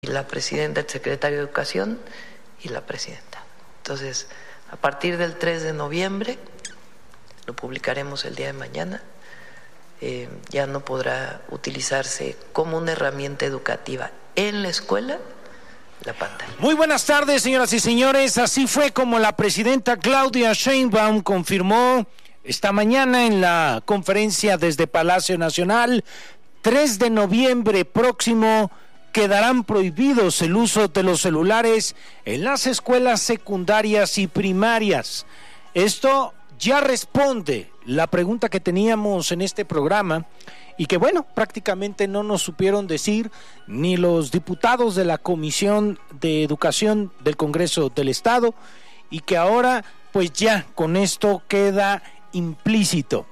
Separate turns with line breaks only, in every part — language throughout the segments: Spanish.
la presidenta, el secretario de Educación y la presidenta. Entonces, a partir del 3 de noviembre, lo publicaremos el día de mañana, ya no podrá utilizarse como una herramienta educativa en la escuela la pantalla.
Muy buenas tardes, señoras y señores. Así fue como la presidenta Claudia Sheinbaum confirmó esta mañana en la conferencia desde Palacio Nacional: 3 de noviembre próximo quedarán prohibidos el uso de los celulares en las escuelas secundarias y primarias. Esto ya responde la pregunta que teníamos en este programa y que, bueno, prácticamente no nos supieron decir ni los diputados de la Comisión de Educación del Congreso del Estado, y que ahora pues ya con esto queda implícito.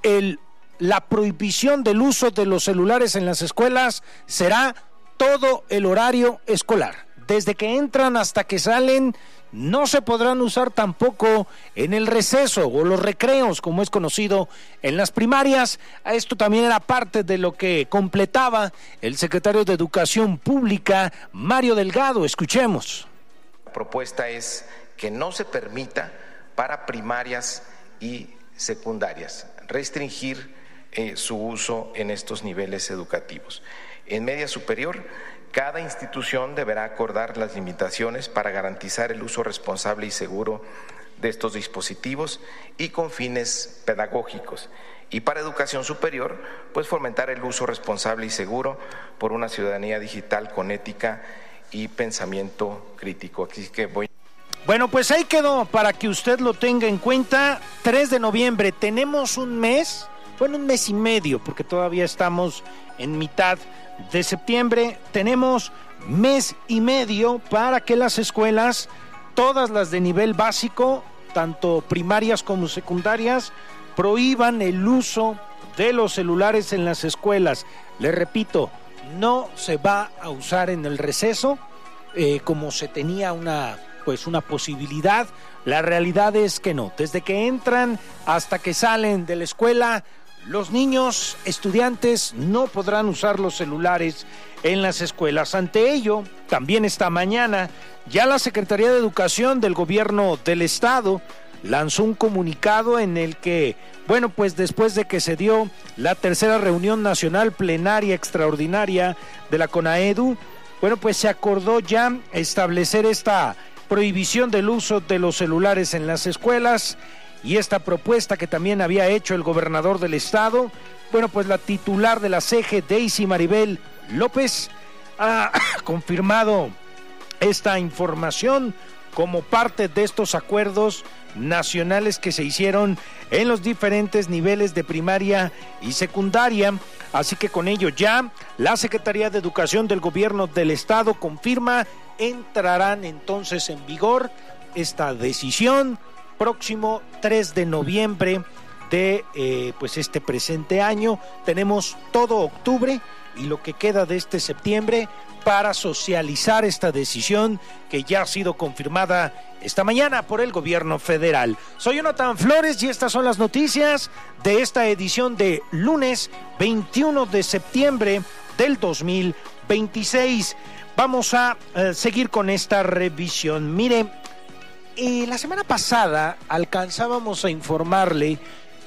La prohibición del uso de los celulares en las escuelas será todo el horario escolar, desde que entran hasta que salen. No se podrán usar tampoco en el receso o los recreos, como es conocido en las primarias. Esto también era parte de lo que completaba el secretario de Educación Pública, Mario Delgado. Escuchemos.
La propuesta es que no se permita para primarias y secundarias restringir su uso en estos niveles educativos. En media superior, cada institución deberá acordar las limitaciones para garantizar el uso responsable y seguro de estos dispositivos y con fines pedagógicos. Y para educación superior, pues fomentar el uso responsable y seguro por una ciudadanía digital con ética y pensamiento crítico. Así que
Bueno, pues ahí quedó para que usted lo tenga en cuenta. 3 de noviembre, tenemos un mes, bueno, un mes y medio, porque todavía estamos en mitad de septiembre. Tenemos mes y medio para que las escuelas, todas las de nivel básico, tanto primarias como secundarias, prohíban el uso de los celulares en las escuelas. Les repito, no se va a usar en el receso como se tenía una posibilidad. La realidad es que no. Desde que entran hasta que salen de la escuela, los niños, estudiantes, no podrán usar los celulares en las escuelas. Ante ello, también esta mañana, ya la Secretaría de Educación del Gobierno del Estado lanzó un comunicado en el que, bueno, pues después de que se dio la tercera reunión nacional plenaria extraordinaria de la CONAEDU, bueno, pues se acordó ya establecer esta prohibición del uso de los celulares en las escuelas. Y esta propuesta que también había hecho el gobernador del estado, bueno, pues la titular de la CEGE, Daisy Maribel López, ha confirmado esta información como parte de estos acuerdos nacionales que se hicieron en los diferentes niveles de primaria y secundaria. Así que con ello ya la Secretaría de Educación del Gobierno del Estado confirma, entrarán entonces en vigor esta decisión próximo 3 de noviembre de pues este presente año. Tenemos todo octubre y lo que queda de este septiembre para socializar esta decisión que ya ha sido confirmada esta mañana por el gobierno federal. Soy Jonathan Flores y estas son las noticias de esta edición de lunes 21 de septiembre del 2026. Vamos a seguir con esta revisión. Mire, la semana pasada alcanzábamos a informarle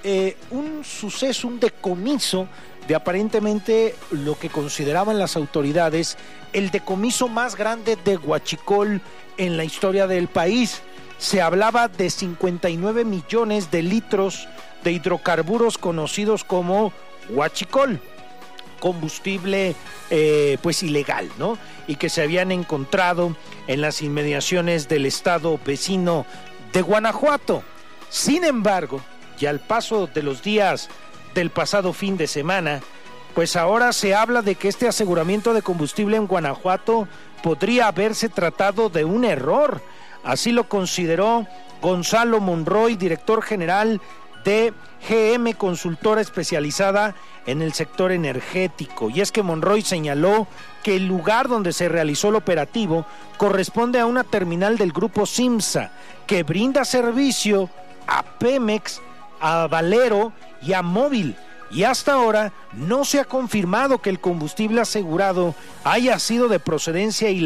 un suceso, un decomiso de aparentemente lo que consideraban las autoridades el decomiso más grande de huachicol en la historia del país. Se hablaba de 59 millones de litros de hidrocarburos conocidos como huachicol, combustible pues ilegal, ¿no? Y que se habían encontrado en las inmediaciones del estado vecino de Guanajuato. Sin embargo, y al paso de los días del pasado fin de semana, pues ahora se habla de que este aseguramiento de combustible en Guanajuato podría haberse tratado de un error. Así lo consideró Gonzalo Monroy, director general de GM Consultora especializada en el sector energético. Y es que Monroy señaló que el lugar donde se realizó el operativo corresponde a una terminal del grupo Simsa, que brinda servicio a Pemex, a Valero y a Móvil. Y hasta ahora no se ha confirmado que el combustible asegurado haya sido de procedencia ilegal